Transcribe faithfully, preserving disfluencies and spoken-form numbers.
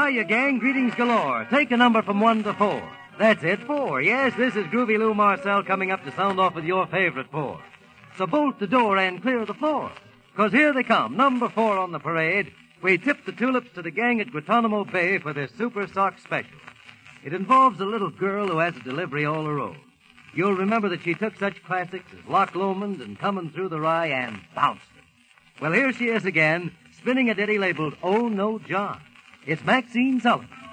you, gang. Greetings galore. Take a number from one to four. That's it, four. Yes, this is Groovy Lou Marcel coming up to sound off with your favorite four. So bolt the door and clear the floor. Because here they come, number four on the parade. We tip the tulips to the gang at Guantanamo Bay for this Super Sock special. It involves a little girl who has a delivery all her own. You'll remember that she took such classics as Loch Lomond and Coming Through the Rye and bounced it. Well, here she is again, spinning a ditty labeled Oh No John. It's Maxine Sullivan.